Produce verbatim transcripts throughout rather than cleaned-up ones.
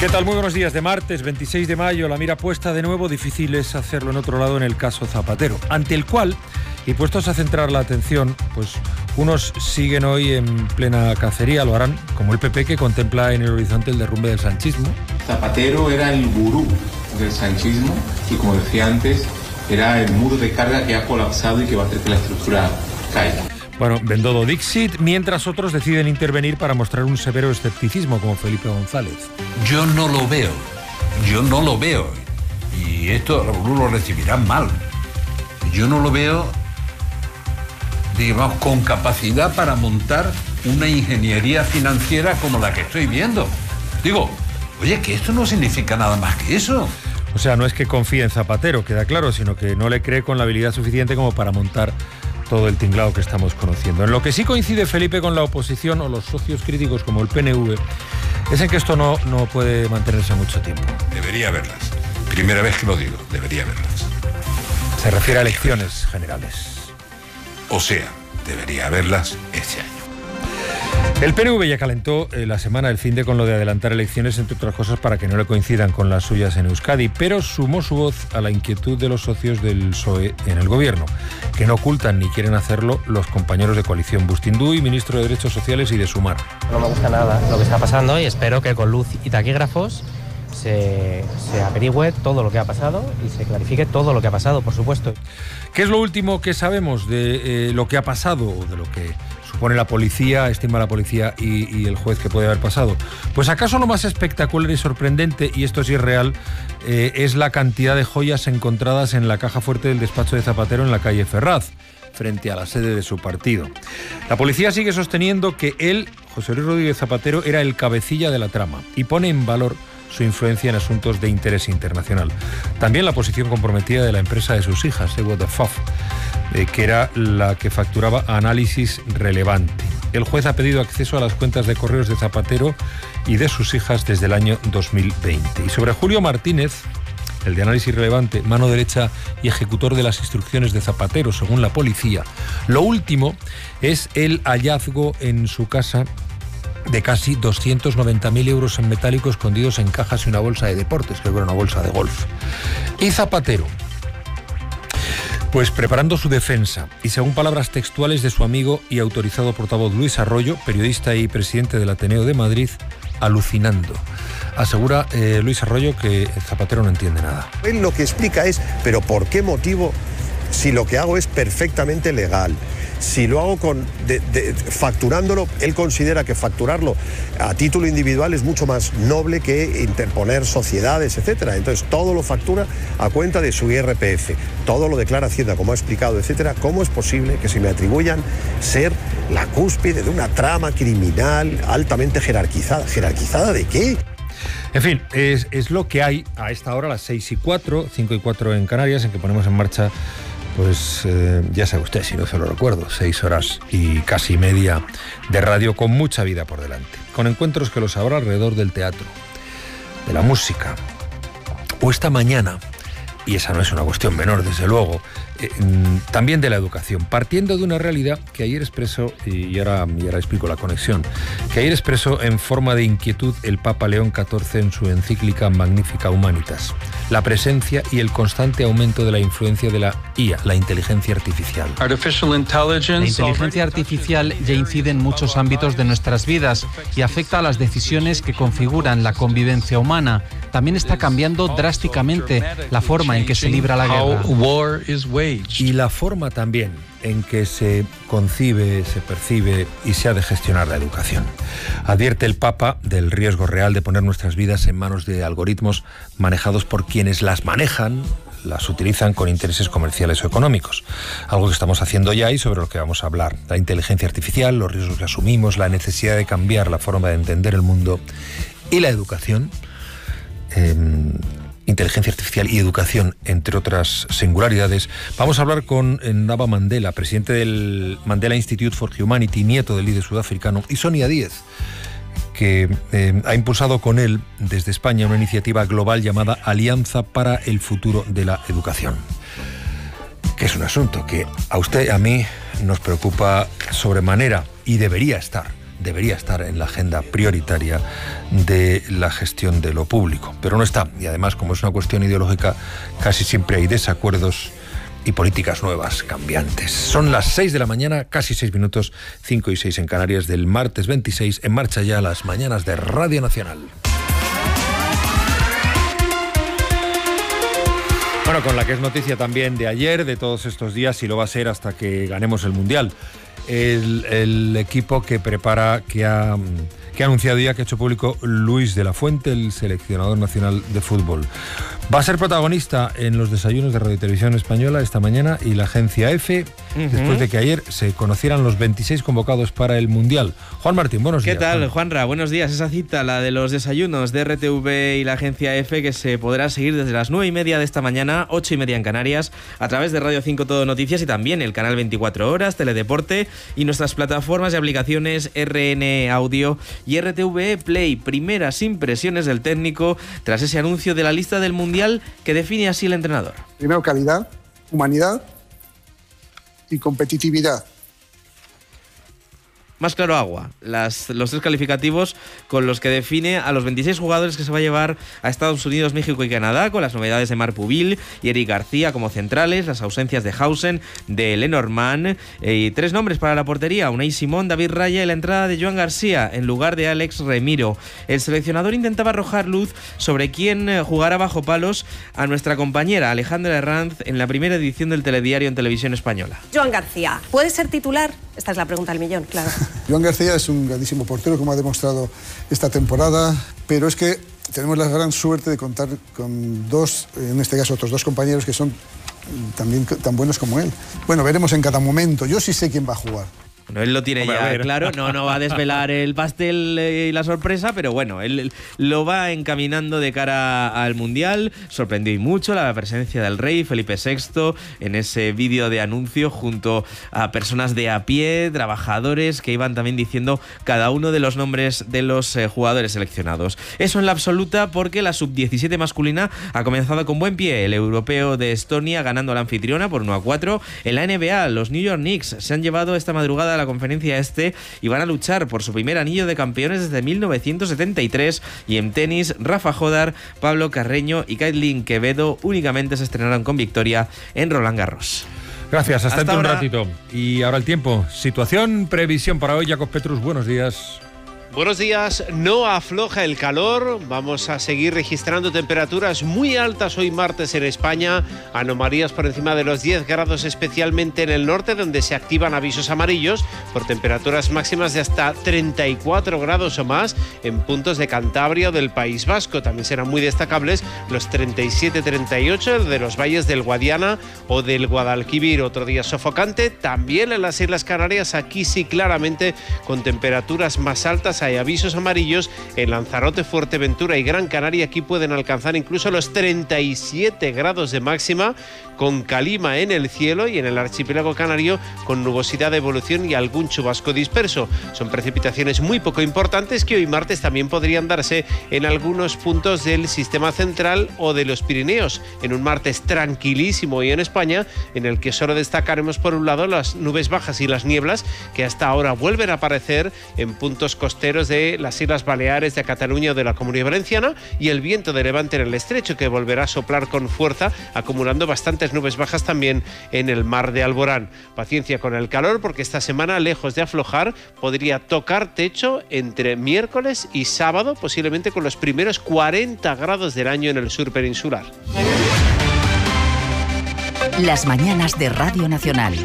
¿Qué tal? Muy buenos días. De martes veintiséis de mayo, la mira puesta de nuevo. Difícil es hacerlo en otro lado en el caso Zapatero, ante el cual, y puestos a centrar la atención, pues unos siguen hoy en plena cacería, lo harán como el P P, que contempla en el horizonte el derrumbe del sanchismo. Zapatero era el gurú del sanchismo y, como decía antes, era el muro de carga que ha colapsado y que va a hacer que la estructura caiga. Bueno, Bendodo Dixit, mientras otros deciden intervenir para mostrar un severo escepticismo, como Felipe González. Yo no lo veo, yo no lo veo, y esto algunos lo recibirán mal. Yo no lo veo, digamos, con capacidad para montar una ingeniería financiera como la que estoy viendo. Digo, oye, que esto no significa nada más que eso. O sea, no es que confíe en Zapatero, queda claro, sino que no le cree con la habilidad suficiente como para montar todo el tinglado que estamos conociendo. En lo que sí coincide Felipe con la oposición o los socios críticos como el P N V es en que esto no, no puede mantenerse mucho tiempo. Debería haberlas. Primera vez que lo digo, debería haberlas. Se refiere a elecciones generales. O sea, debería haberlas este año. El P N V ya calentó eh, la semana del finde con lo de adelantar elecciones, entre otras cosas para que no le coincidan con las suyas en Euskadi, pero sumó su voz a la inquietud de los socios del P S O E en el gobierno, que no ocultan ni quieren hacerlo los compañeros de coalición Bustinduy, ministro de Derechos Sociales, y de Sumar. No me gusta nada lo que está pasando y espero que con luz y taquígrafos se, se averigüe todo lo que ha pasado y se clarifique todo lo que ha pasado, por supuesto. ¿Qué es lo último que sabemos de eh, lo que ha pasado o de lo que supone la policía, estima la policía y, y el juez que puede haber pasado? Pues acaso lo más espectacular y sorprendente, y esto sí es real, eh, es la cantidad de joyas encontradas en la caja fuerte del despacho de Zapatero en la calle Ferraz, frente a la sede de su partido. La policía sigue sosteniendo que él, José Luis Rodríguez Zapatero, era el cabecilla de la trama y pone en valor su influencia en asuntos de interés internacional. También la posición comprometida de la empresa de sus hijas, What the Fuck, eh, que era la que facturaba Análisis Relevante. El juez ha pedido acceso a las cuentas de correos de Zapatero y de sus hijas desde el año dos mil veinte. Y sobre Julio Martínez, el de Análisis Relevante, mano derecha y ejecutor de las instrucciones de Zapatero, según la policía, lo último es el hallazgo en su casa de casi doscientos noventa mil euros en metálico escondidos en cajas y una bolsa de deportes, creo que era una bolsa de golf. Y Zapatero, pues preparando su defensa, y según palabras textuales de su amigo y autorizado portavoz Luis Arroyo, periodista y presidente del Ateneo de Madrid, alucinando. Asegura eh, Luis Arroyo que Zapatero no entiende nada. Él lo que explica es, pero ¿por qué motivo, si lo que hago es perfectamente legal? Si lo hago con de, de, facturándolo, él considera que facturarlo a título individual es mucho más noble que interponer sociedades, etcétera. Entonces todo lo factura a cuenta de su I R P F, todo lo declara Hacienda, como ha explicado, etcétera. ¿Cómo es posible que se me atribuyan ser la cúspide de una trama criminal altamente jerarquizada? ¿Jerarquizada de qué? En fin, es, es lo que hay a esta hora, las seis y cuatro, cinco y cuatro en Canarias, en que ponemos en marcha. Pues eh, ya sabe usted, si no se lo recuerdo, seis horas y casi media de radio con mucha vida por delante, con encuentros que los habrá alrededor del teatro, de la música, o esta mañana, y esa no es una cuestión menor, desde luego, eh, también de la educación, partiendo de una realidad que ayer expresó, y ahora, y ahora explico la conexión, que ayer expresó en forma de inquietud el Papa León catorce en su encíclica Magnificat Humanitas: la presencia y el constante aumento de la influencia de la I A, la inteligencia artificial. La inteligencia artificial ya incide en muchos ámbitos de nuestras vidas y afecta a las decisiones que configuran la convivencia humana. También está cambiando drásticamente la forma en que se libra la guerra. Y la forma también en que se concibe, se percibe y se ha de gestionar la educación. Advierte el Papa del riesgo real de poner nuestras vidas en manos de algoritmos manejados por quienes las manejan, las utilizan con intereses comerciales o económicos. Algo que estamos haciendo ya y sobre lo que vamos a hablar. La inteligencia artificial, los riesgos que asumimos, la necesidad de cambiar la forma de entender el mundo y la educación. Eh, inteligencia artificial y educación, entre otras singularidades. Vamos a hablar con Nava Mandela, presidente del Mandela Institute for Humanity, nieto del líder sudafricano, y Sonia Díez, que eh, ha impulsado con él desde España una iniciativa global llamada Alianza para el Futuro de la Educación, que es un asunto que a usted y a mí nos preocupa sobremanera y debería estar debería estar en la agenda prioritaria de la gestión de lo público, pero no está. Y además, como es una cuestión ideológica, casi siempre hay desacuerdos y políticas nuevas, cambiantes. Son las seis de la mañana, casi seis minutos, cinco y seis en Canarias, del martes veintiséis. En marcha ya las mañanas de Radio Nacional. Bueno, con la que es noticia también de ayer, de todos estos días, y lo va a ser hasta que ganemos el Mundial. El, el equipo que prepara, que ha, que ha anunciado ya, que ha hecho público Luis de la Fuente, el seleccionador nacional de fútbol. Va a ser protagonista en los desayunos de Radio y Televisión Española esta mañana y la agencia EFE, uh-huh. después de que ayer se conocieran los veintiséis convocados para el Mundial. Juan Martín, buenos días. ¿Qué tal, Juan? Juanra? Buenos días. Esa cita, la de los desayunos de R T V y la agencia EFE, que se podrá seguir desde las nueve y media de esta mañana, ocho y media en Canarias, a través de Radio cinco Todo Noticias y también el canal veinticuatro horas, Teledeporte y nuestras plataformas y aplicaciones R N Audio y R T V Play. Primeras impresiones del técnico tras ese anuncio de la lista del Mundial que define así el entrenador. Primero, calidad, humanidad y competitividad. Más claro agua, las, los tres calificativos con los que define a los veintiséis jugadores que se va a llevar a Estados Unidos, México y Canadá, con las novedades de Marc Pubil y Eric García como centrales, las ausencias de Hausen, de Lenormand, eh, y tres nombres para la portería: Unai Simón, David Raya y la entrada de Joan García en lugar de Alex Remiro. El seleccionador intentaba arrojar luz sobre quién jugará bajo palos a nuestra compañera Alejandra Herranz en la primera edición del Telediario en Televisión Española. Joan García, ¿puede ser titular? Esta es la pregunta del millón, claro. Joan García es un grandísimo portero, como ha demostrado esta temporada, pero es que tenemos la gran suerte de contar con dos, en este caso otros dos compañeros que son también tan buenos como él. Bueno, veremos en cada momento. Yo sí sé quién va a jugar. Bueno, él lo tiene Hombre, ya claro, no, no va a desvelar el pastel y la sorpresa, pero bueno, él lo va encaminando de cara al Mundial. Sorprendió y mucho la presencia del rey Felipe sexto en ese vídeo de anuncio junto a personas de a pie, trabajadores, que iban también diciendo cada uno de los nombres de los eh, jugadores seleccionados. Eso en la absoluta, porque la sub diecisiete masculina ha comenzado con buen pie. El europeo de Estonia ganando a la anfitriona por uno a cuatro. En la N B A, los New York Knicks se han llevado esta madrugada a la conferencia este y van a luchar por su primer anillo de campeones desde mil novecientos setenta y tres. Y en tenis, Rafa Jodar, Pablo Carreño y Kaitlyn Quevedo únicamente se estrenaron con victoria en Roland Garros. Gracias, hasta, hasta dentro ahora. un ratito. Y ahora el tiempo. Situación, previsión para hoy. Jacob Petrus, buenos días. Buenos días, no afloja el calor, vamos a seguir registrando temperaturas muy altas hoy martes en España, anomalías por encima de los diez grados, especialmente en el norte, donde se activan avisos amarillos por temperaturas máximas de hasta treinta y cuatro grados o más en puntos de Cantabria o del País Vasco. También serán muy destacables los treinta y siete treinta y ocho de los valles del Guadiana o del Guadalquivir. Otro día sofocante, también en las Islas Canarias, aquí sí claramente con temperaturas más altas. Hay avisos amarillos en Lanzarote, Fuerteventura y Gran Canaria. Aquí pueden alcanzar incluso los treinta y siete grados de máxima, con calima en el cielo, y en el archipiélago canario con nubosidad de evolución y algún chubasco disperso. Son precipitaciones muy poco importantes que hoy martes también podrían darse en algunos puntos del sistema central o de los Pirineos, en un martes tranquilísimo y en España, en el que solo destacaremos por un lado las nubes bajas y las nieblas que hasta ahora vuelven a aparecer en puntos costeros de las Islas Baleares, de Cataluña o de la Comunidad Valenciana, y el viento de levante en el estrecho, que volverá a soplar con fuerza, acumulando bastantes nubes bajas también en el mar de Alborán. Paciencia con el calor, porque esta semana, lejos de aflojar, podría tocar techo entre miércoles y sábado, posiblemente con los primeros cuarenta grados del año en el sur peninsular. Las mañanas de Radio Nacional.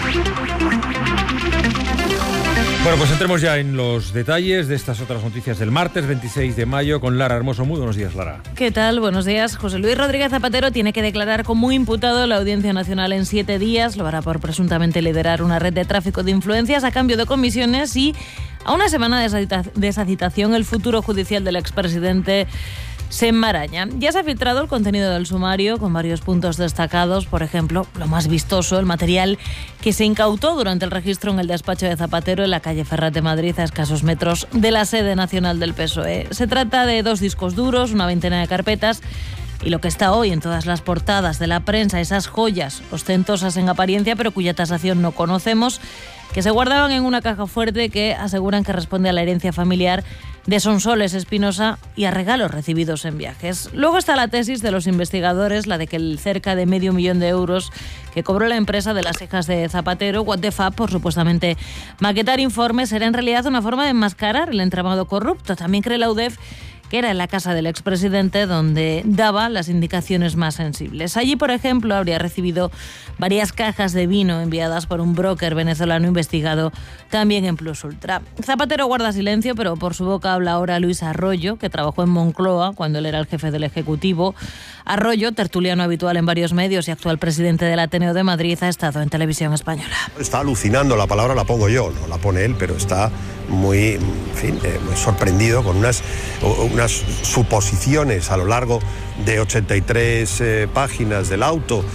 Bueno, pues entremos ya en los detalles de estas otras noticias del martes veintiséis de mayo con Lara Hermoso. Muy buenos días, Lara. ¿Qué tal? Buenos días. José Luis Rodríguez Zapatero tiene que declarar como imputado en la Audiencia Nacional en siete días. Lo hará por presuntamente liderar una red de tráfico de influencias a cambio de comisiones, y a una semana de esa citación el futuro judicial del expresidente se enmaraña. Ya se ha filtrado el contenido del sumario con varios puntos destacados. Por ejemplo, lo más vistoso, el material que se incautó durante el registro en el despacho de Zapatero en la calle Ferrat de Madrid, a escasos metros de la sede nacional del P S O E. Se trata de dos discos duros, una veintena de carpetas y lo que está hoy en todas las portadas de la prensa, esas joyas ostentosas en apariencia pero cuya tasación no conocemos. que se guardaban en una caja fuerte que aseguran que responde a la herencia familiar de Sonsoles Espinosa y a regalos recibidos en viajes. Luego está la tesis de los investigadores, la de que el cerca de medio millón de euros que cobró la empresa de las hijas de Zapatero, What the Fuck, por supuestamente maquetar informes, era en realidad una forma de enmascarar el entramado corrupto. También cree la U D E F que era en la casa del expresidente donde daba las indicaciones más sensibles. Allí, por ejemplo, habría recibido varias cajas de vino enviadas por un broker venezolano investigado también en Plus Ultra. Zapatero guarda silencio, pero por su boca habla ahora Luis Arroyo, que trabajó en Moncloa cuando él era el jefe del Ejecutivo. Arroyo, tertuliano habitual en varios medios y actual presidente del Ateneo de Madrid, ha estado en Televisión Española. Está alucinando, la palabra la pongo yo, no la pone él, pero está muy, en fin, eh, muy sorprendido con unas, unas suposiciones a lo largo de ochenta y tres eh, páginas del auto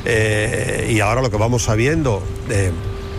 eh, y ahora lo que vamos sabiendo de,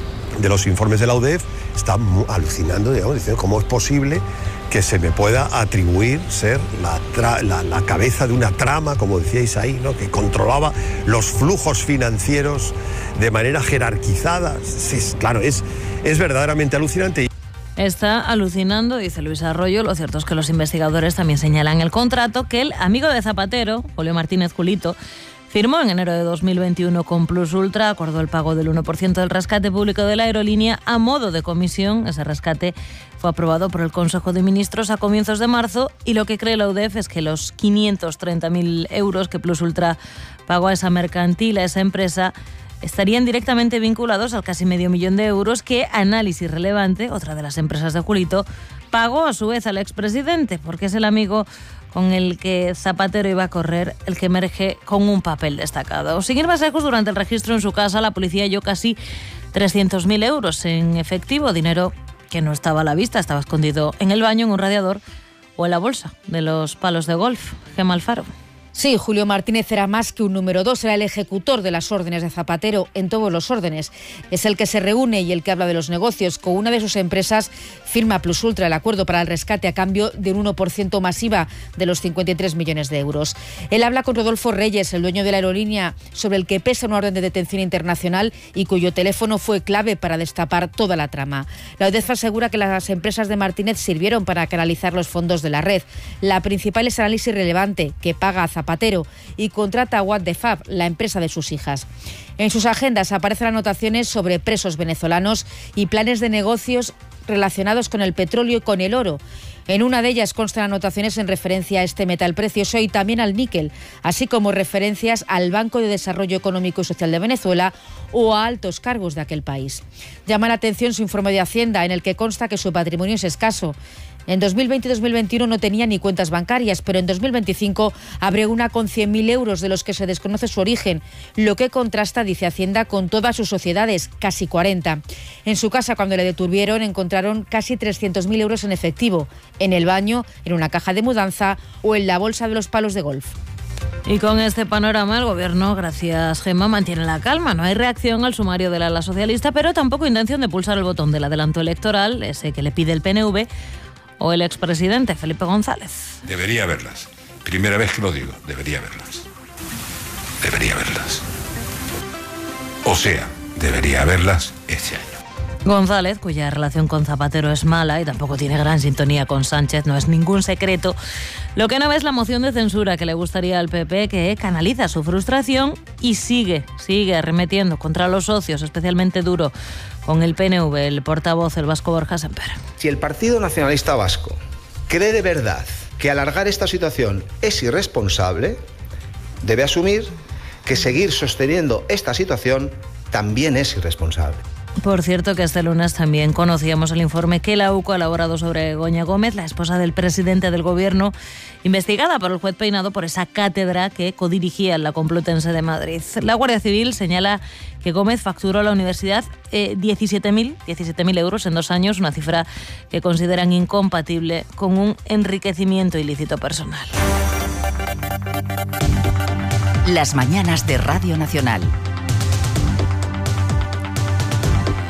de los informes de la U D E F, está muy, alucinando, digamos, diciendo cómo es posible que se me pueda atribuir ser la, tra, la, la cabeza de una trama, como decíais ahí, ¿no?, que controlaba los flujos financieros de manera jerarquizada. Sí, claro, es, es verdaderamente alucinante. Está alucinando, dice Luis Arroyo. Lo cierto es que los investigadores también señalan el contrato que el amigo de Zapatero, Julio Martínez Julito, firmó en enero de dos mil veintiuno con Plus Ultra, acordó el pago del uno por ciento del rescate público de la aerolínea a modo de comisión. Ese rescate fue aprobado por el Consejo de Ministros a comienzos de marzo y lo que cree la U D E F es que los quinientos treinta mil euros que Plus Ultra pagó a esa mercantil, a esa empresa, estarían directamente vinculados al casi medio millón de euros que Análisis Relevante, otra de las empresas de Julito, pagó a su vez al expresidente, porque es el amigo con el que Zapatero iba a correr el que emerge con un papel destacado. Sin ir más lejos, durante el registro en su casa, la policía halló casi trescientos mil euros en efectivo, dinero que no estaba a la vista, estaba escondido en el baño, en un radiador o en la bolsa de los palos de golf. Gemma Alfaro. Sí, Julio Martínez era más que un número dos, era el ejecutor de las órdenes de Zapatero en todos los órdenes. Es el que se reúne y el que habla de los negocios. Con una de sus empresas firma Plus Ultra el acuerdo para el rescate a cambio de un uno por ciento masiva de los cincuenta y tres millones de euros. Él habla con Rodolfo Reyes, el dueño de la aerolínea, sobre el que pesa una orden de detención internacional y cuyo teléfono fue clave para destapar toda la trama. La U D E F asegura que las empresas de Martínez sirvieron para canalizar los fondos de la red. La principal es Análisis Relevante, que paga a Zapatero Zapatero y contrata a What the Fuck, la empresa de sus hijas. En sus agendas aparecen anotaciones sobre presos venezolanos y planes de negocios relacionados con el petróleo y con el oro. En una de ellas constan anotaciones en referencia a este metal precioso y también al níquel, así como referencias al Banco de Desarrollo Económico y Social de Venezuela o a altos cargos de aquel país. Llama la atención su informe de Hacienda, en el que consta que su patrimonio es escaso. En dos mil veinte y dos mil veintiuno no tenía ni cuentas bancarias, pero en dos mil veinticinco abrió una con cien mil euros de los que se desconoce su origen, lo que contrasta, dice Hacienda, con todas sus sociedades, casi cuarenta. En su casa, cuando le detuvieron, encontraron casi trescientos mil euros en efectivo, en el baño, en una caja de mudanza o en la bolsa de los palos de golf. Y con este panorama, el Gobierno, gracias Gemma, mantiene la calma. No hay reacción al sumario del ala socialista, pero tampoco intención de pulsar el botón del adelanto electoral, ese que le pide el P N V, o el expresidente Felipe González. Debería verlas. Primera vez que lo digo, debería verlas. Debería verlas. O sea, debería verlas este año. González, cuya relación con Zapatero es mala y tampoco tiene gran sintonía con Sánchez, no es ningún secreto. Lo que no ve es la moción de censura que le gustaría al P P, que canaliza su frustración y sigue, sigue arremetiendo contra los socios, especialmente duro con el P N V, el portavoz, el vasco Borja Sémper. Si el Partido Nacionalista Vasco cree de verdad que alargar esta situación es irresponsable, debe asumir que seguir sosteniendo esta situación también es irresponsable. Por cierto, que este lunes también conocíamos el informe que la U C O ha elaborado sobre Begoña Gómez, la esposa del presidente del Gobierno, investigada por el juez Peinado por esa cátedra que codirigía en la Complutense de Madrid. La Guardia Civil señala que Gómez facturó a la universidad eh, diecisiete mil euros en dos años, una cifra que consideran incompatible con un enriquecimiento ilícito personal. Las mañanas de Radio Nacional.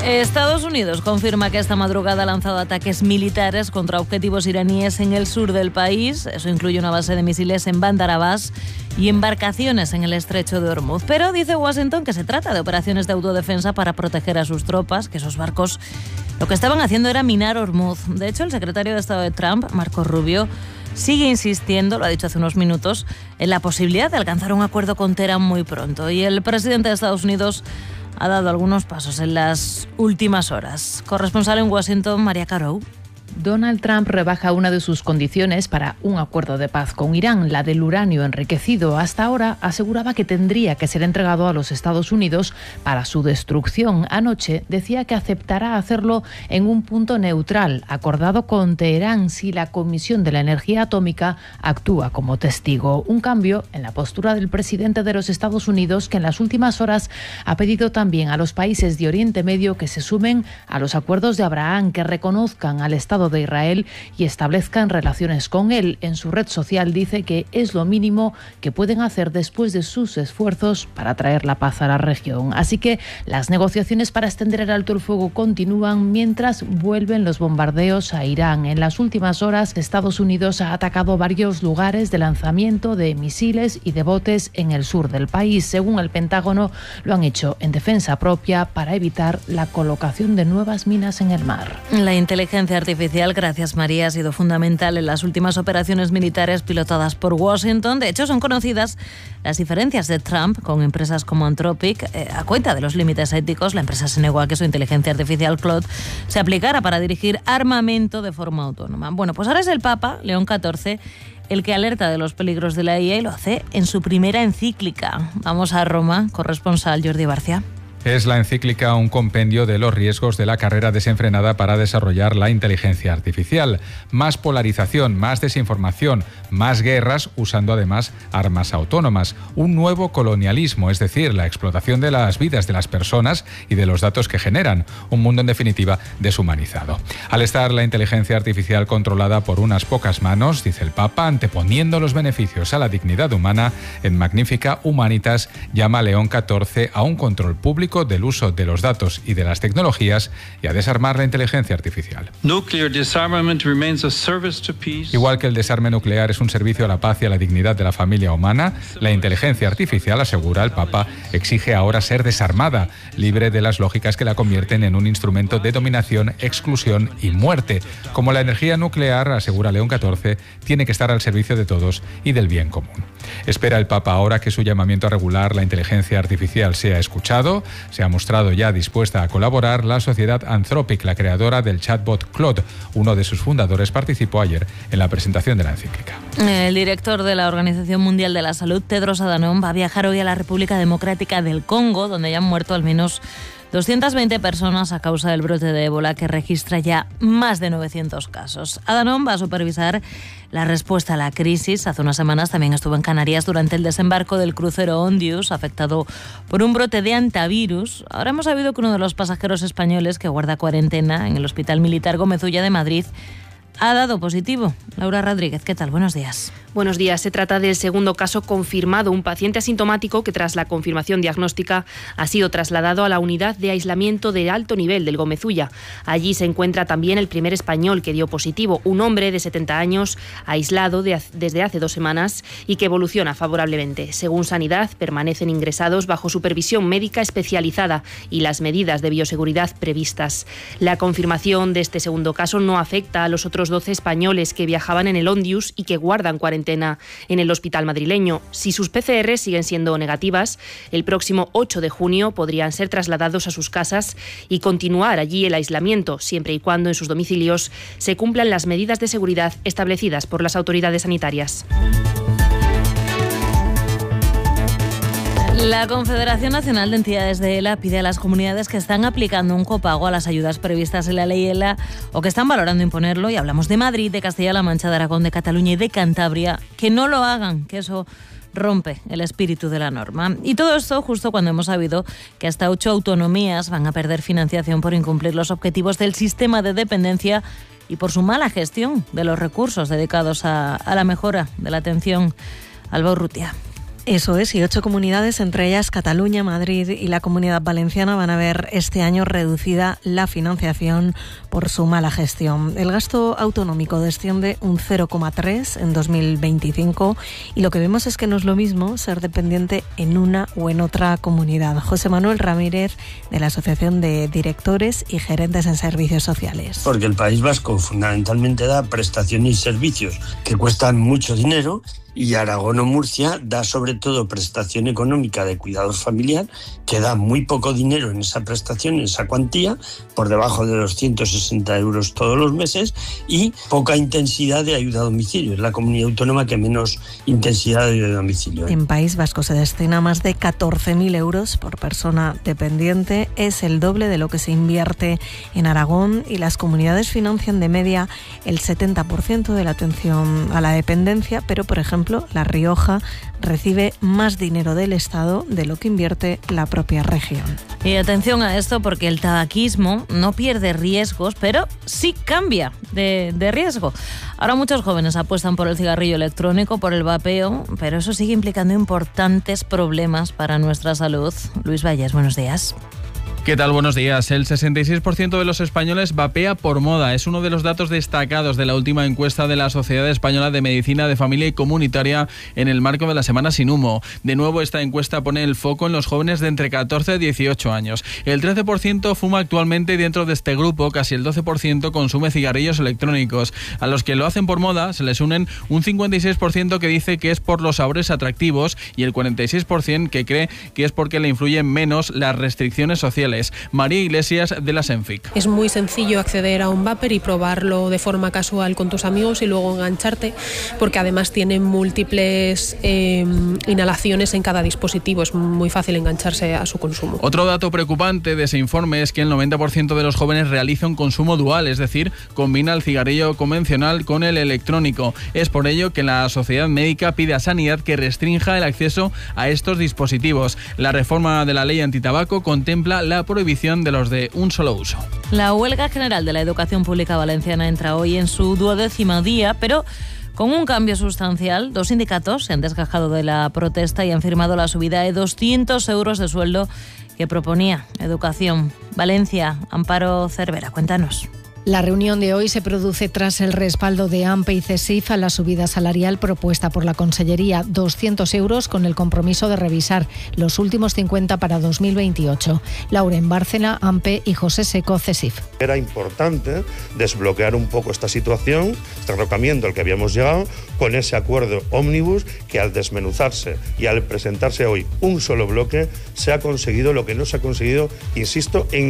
Estados Unidos confirma que esta madrugada ha lanzado ataques militares contra objetivos iraníes en el sur del país. Eso incluye una base de misiles en Bandar Abbas y embarcaciones en el estrecho de Hormuz. Pero dice Washington que se trata de operaciones de autodefensa para proteger a sus tropas, que esos barcos lo que estaban haciendo era minar Hormuz. De hecho, el secretario de Estado de Trump, Marco Rubio, sigue insistiendo, lo ha dicho hace unos minutos, en la posibilidad de alcanzar un acuerdo con Teherán muy pronto. Y el presidente de Estados Unidos ha dado algunos pasos en las últimas horas. Corresponsal en Washington, María Carou. Donald Trump rebaja una de sus condiciones para un acuerdo de paz con Irán, la del uranio enriquecido. Hasta ahora aseguraba que tendría que ser entregado a los Estados Unidos para su destrucción. Anoche decía que aceptará hacerlo en un punto neutral, acordado con Teherán si la Comisión de la Energía Atómica actúa como testigo. Un cambio en la postura del presidente de los Estados Unidos, que en las últimas horas ha pedido también a los países de Oriente Medio que se sumen a los acuerdos de Abraham, que reconozcan al Estado de Israel y establezcan relaciones con él. En su red social dice que es lo mínimo que pueden hacer después de sus esfuerzos para traer la paz a la región. Así que las negociaciones para extender el alto el fuego continúan mientras vuelven los bombardeos a Irán. En las últimas horas, Estados Unidos ha atacado varios lugares de lanzamiento de misiles y de botes en el sur del país. Según el Pentágono, lo han hecho en defensa propia para evitar la colocación de nuevas minas en el mar. La inteligencia artificial, gracias María, ha sido fundamental en las últimas operaciones militares pilotadas por Washington. De hecho, son conocidas las diferencias de Trump con empresas como Anthropic. Eh, a cuenta de los límites éticos, la empresa se negó a que su inteligencia artificial Claude se aplicara para dirigir armamento de forma autónoma. Bueno, pues ahora es el Papa, León catorce, el que alerta de los peligros de la I A y lo hace en su primera encíclica. Vamos a Roma, corresponsal Jordi Barcia. Es la encíclica un compendio de los riesgos de la carrera desenfrenada para desarrollar la inteligencia artificial. Más polarización, más desinformación, más guerras, usando además armas autónomas. Un nuevo colonialismo, es decir, la explotación de las vidas de las personas y de los datos que generan. Un mundo, en definitiva, deshumanizado. Al estar la inteligencia artificial controlada por unas pocas manos, dice el Papa, anteponiendo los beneficios a la dignidad humana, en Magnificat Humanitas llama León catorce a un control público del uso de los datos y de las tecnologías y a desarmar la inteligencia artificial. Igual que el desarme nuclear es un servicio a la paz y a la dignidad de la familia humana, la inteligencia artificial, asegura el Papa, exige ahora ser desarmada, libre de las lógicas que la convierten en un instrumento de dominación, exclusión y muerte. Como la energía nuclear, asegura León catorce, tiene que estar al servicio de todos y del bien común. Espera el Papa ahora que su llamamiento a regular la inteligencia artificial sea escuchado. Se ha mostrado ya dispuesta a colaborar la sociedad Anthropic, la creadora del chatbot Claude. Uno de sus fundadores participó ayer en la presentación de la encíclica. El director de la Organización Mundial de la Salud, Tedros Adhanom, va a viajar hoy a la República Democrática del Congo, donde ya han muerto al menos doscientas veinte personas a causa del brote de ébola, que registra ya más de novecientos casos. Adhanom va a supervisar la respuesta a la crisis. Hace unas semanas también estuvo en Canarias durante el desembarco del crucero Ondius, afectado por un brote de antivirus. Ahora hemos sabido que uno de los pasajeros españoles que guarda cuarentena en el Hospital Militar Gómez Ulla de Madrid ha dado positivo. Laura Rodríguez, ¿qué tal? Buenos días. Buenos días. Se trata del segundo caso confirmado, un paciente asintomático que tras la confirmación diagnóstica ha sido trasladado a la unidad de aislamiento de alto nivel del Gómez Ulla. Allí se encuentra también el primer español que dio positivo, un hombre de setenta años aislado de, desde hace dos semanas y que evoluciona favorablemente. Según Sanidad, permanecen ingresados bajo supervisión médica especializada y las medidas de bioseguridad previstas. La confirmación de este segundo caso no afecta a los otros doce españoles que viajaban en el Ondius y que guardan cuarentena en el hospital madrileño. Si sus P C R siguen siendo negativas, el próximo ocho de junio podrían ser trasladados a sus casas y continuar allí el aislamiento, siempre y cuando en sus domicilios se cumplan las medidas de seguridad establecidas por las autoridades sanitarias. La Confederación Nacional de Entidades de ELA pide a las comunidades que están aplicando un copago a las ayudas previstas en la ley ELA o que están valorando imponerlo, y hablamos de Madrid, de Castilla-La Mancha, de Aragón, de Cataluña y de Cantabria, que no lo hagan, que eso rompe el espíritu de la norma. Y todo esto justo cuando hemos sabido que hasta ocho autonomías van a perder financiación por incumplir los objetivos del sistema de dependencia y por su mala gestión de los recursos dedicados a, a la mejora de la atención. Alba Urrutia. Eso es, y ocho comunidades, entre ellas Cataluña, Madrid y la Comunidad Valenciana, van a ver este año reducida la financiación por su mala gestión. El gasto autonómico desciende un cero coma tres en dos mil veinticinco y lo que vemos es que no es lo mismo ser dependiente en una o en otra comunidad. José Manuel Ramírez, de la Asociación de Directores y Gerentes en Servicios Sociales. Porque el País Vasco fundamentalmente da prestaciones y servicios que cuestan mucho dinero, y Aragón o Murcia da sobre todo prestación económica de cuidados familiar, que da muy poco dinero en esa prestación, en esa cuantía, por debajo de los ciento sesenta euros todos los meses, y poca intensidad de ayuda a domicilio. Es la comunidad autónoma que menos intensidad de ayuda a domicilio. En País Vasco se destina más de catorce mil euros por persona dependiente. Es el doble de lo que se invierte en Aragón, y las comunidades financian de media el setenta por ciento de la atención a la dependencia, pero por ejemplo La Rioja recibe más dinero del Estado de lo que invierte la propia región. Y atención a esto, porque el tabaquismo no pierde riesgos, pero sí cambia de, de riesgo. Ahora muchos jóvenes apuestan por el cigarrillo electrónico, por el vapeo, pero eso sigue implicando importantes problemas para nuestra salud. Luis Valles, buenos días. ¿Qué tal? Buenos días. El sesenta y seis por ciento de los españoles vapea por moda. Es uno de los datos destacados de la última encuesta de la Sociedad Española de Medicina de Familia y Comunitaria en el marco de la Semana Sin Humo. De nuevo, esta encuesta pone el foco en los jóvenes de entre catorce y dieciocho años. El trece por ciento fuma actualmente, y dentro de este grupo casi el doce por ciento consume cigarrillos electrónicos. A los que lo hacen por moda se les unen un cincuenta y seis por ciento que dice que es por los sabores atractivos y el cuarenta y seis por ciento que cree que es porque le influyen menos las restricciones sociales. María Iglesias, de la Senfic. Es muy sencillo acceder a un vapor y probarlo de forma casual con tus amigos y luego engancharte, porque además tiene múltiples eh, inhalaciones en cada dispositivo. Es muy fácil engancharse a su consumo. Otro dato preocupante de ese informe es que el noventa por ciento de los jóvenes realiza un consumo dual, es decir, combina el cigarrillo convencional con el electrónico. Es por ello que la Sociedad Médica pide a Sanidad que restrinja el acceso a estos dispositivos. La reforma de la ley antitabaco contempla la prohibición de los de un solo uso. La huelga general de la educación pública valenciana entra hoy en su duodécimo día, pero con un cambio sustancial. Dos sindicatos se han desgajado de la protesta y han firmado la subida de doscientos euros de sueldo que proponía Educación. Valencia, Amparo Cervera, cuéntanos. La reunión de hoy se produce tras el respaldo de AMPE y CESIF a la subida salarial propuesta por la Consellería, doscientos euros, con el compromiso de revisar los últimos cincuenta para dos mil veintiocho. Lauren Bárcena, AMPE, y José Seco, CESIF. Era importante desbloquear un poco esta situación, este enrocamiento al que habíamos llegado, con ese acuerdo ómnibus que, al desmenuzarse y al presentarse hoy un solo bloque, se ha conseguido lo que no se ha conseguido, insisto, en